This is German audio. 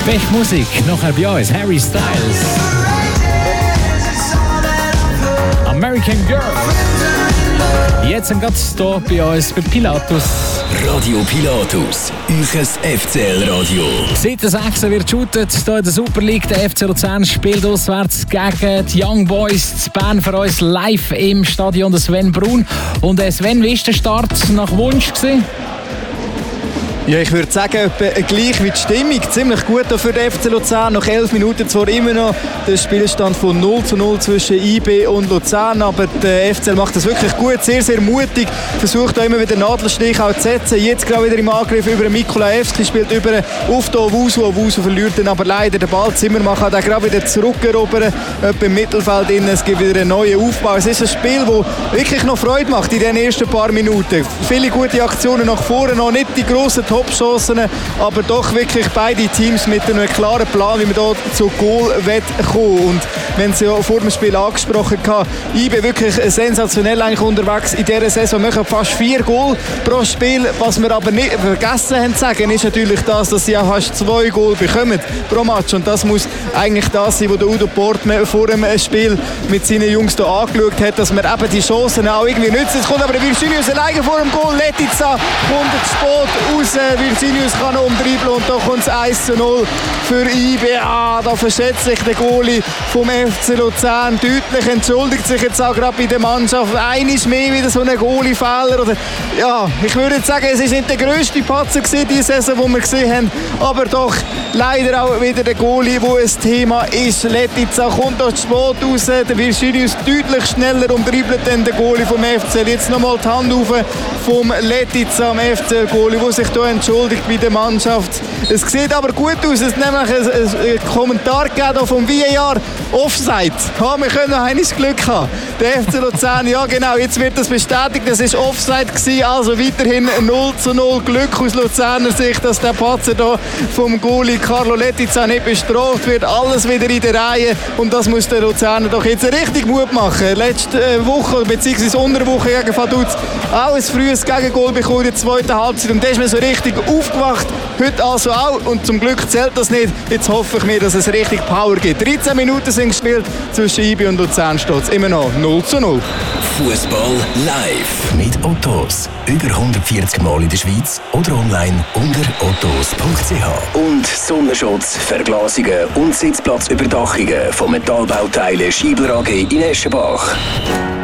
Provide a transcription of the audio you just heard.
Beste Musik, nachher bei uns Harry Styles. American Girl. Jetzt sind ganz hier bei uns bei Pilatus. Radio Pilatus, euch FCL-Radio. Seit der 6. wird shootet hier in der Super League. Der FC Luzern spielt auswärts gegen die Young Boys zu Bern für uns live im Stadion der Sven Brun. Und Sven, wie war der Start nach Wunsch gewesen? Ja, ich würde sagen, etwa gleich wie die Stimmung. Ziemlich gut für den FC Luzern. Nach 11 Minuten zwar immer noch der Spielstand von 0:0 zwischen IB und Luzern. Aber der FCL macht das wirklich gut, sehr, sehr mutig. Versucht auch immer wieder Nadelstich auch zu setzen. Jetzt gerade wieder im Angriff über Mikolajewski, spielt über auf Owusu. Owusu verliert dann aber leider den Ball. Zimmermann kann auch gerade wieder zurückerobern. Etwa im Mittelfeld innen. Es gibt wieder einen neuen Aufbau. Es ist ein Spiel, das wirklich noch Freude macht in den ersten paar Minuten. Viele gute Aktionen nach vorne, noch nicht die grossen Top-Chancen, aber doch wirklich beide Teams mit einem klaren Plan, wie man hier zu Goal kommen. Und wenn sie ja vor dem Spiel angesprochen haben, IB wirklich sensationell eigentlich unterwegs in dieser Saison, machen fast 4 Goal pro Spiel. Was wir aber nicht vergessen haben zu sagen, ist natürlich das, dass sie auch fast 2 Goal bekommen pro Match. Und das muss eigentlich das sein, was der Udo Portmann vor dem Spiel mit seinen Jungs hier angeschaut hat, dass man eben die Chancen auch irgendwie nützen. Es kommt aber Virginius alleine vor dem Goal. Letizia kommt zu spät raus. Virginius kann noch umdribbeln und da kommt es 1:0 für IB. Da verschätzt sich der Goalie vom FC Luzern deutlich. Entschuldigt sich jetzt auch gerade bei der Mannschaft. Eines mehr wieder so ein Goalie-Fehler. Ja, ich würde jetzt sagen, es ist nicht der grösste Patzer diese Saison, den wir gesehen haben, aber doch leider auch wieder der Goalie, wo ein Thema ist. Letizia kommt da zu spät raus. Der Virginius deutlich schneller umdribbelt dann der Goalie vom FCL. Jetzt nochmal die Hand auf vom Letizia am FCL-Goalie, der sich hier entschuldigt bei der Mannschaft. Es sieht aber gut aus. Es hat nämlich einen Kommentar gegeben vom VAR. Offside. Ja, wir können noch eines Glück haben. Der FC Luzern, ja genau, jetzt wird das bestätigt. Das war Offside gewesen. Also weiterhin 0:0 Glück aus Luzerner Sicht, dass der Patzer hier vom Goalie Carlo Letizia nicht bestraft wird. Alles wieder in der Reihe. Und das muss der Luzerner doch jetzt richtig Mut machen. Letzte Woche, beziehungsweise unter der Woche gegen Vaduz, auch ein frühes Gegengol bekommen in der zweiten Halbzeit. Und da ist man so richtig aufgewacht. Heute also auch. Und zum Glück zählt das nicht. Jetzt hoffe ich mir, dass es richtig Power gibt. 13 Minuten sind gespielt. Zwischen IB und Luzern steht es immer noch 0:0. Fußball live mit Ottos. Über 140 Mal in der Schweiz oder online unter ottos.ch. Und Sonnenschutz, Verglasungen und Sitzplatzüberdachungen von Metallbauteilen Schiebler AG in Eschenbach.